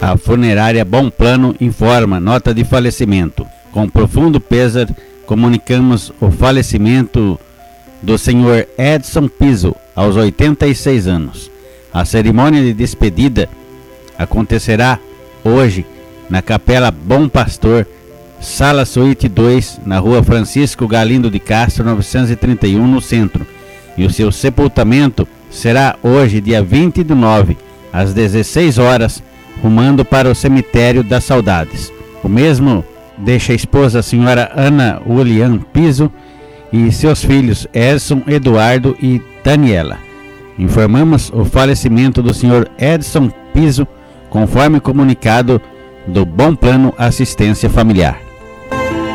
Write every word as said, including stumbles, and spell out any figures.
A funerária Bom Plano informa nota de falecimento. Com profundo pesar, comunicamos o falecimento do senhor Edson Piso, aos oitenta e seis anos. A cerimônia de despedida acontecerá hoje na Capela Bom Pastor, Sala Suíte dois, na Rua Francisco Galindo de Castro, novecentos e trinta e um, no centro. E o seu sepultamento será hoje, dia vinte do nove, às dezesseis horas, rumando para o Cemitério das Saudades. O mesmo deixa a esposa, a senhora Ana Ulian Piso, e seus filhos Edson, Eduardo e Daniela. Informamos o falecimento do senhor Edson Piso, conforme comunicado do Bom Plano Assistência Familiar.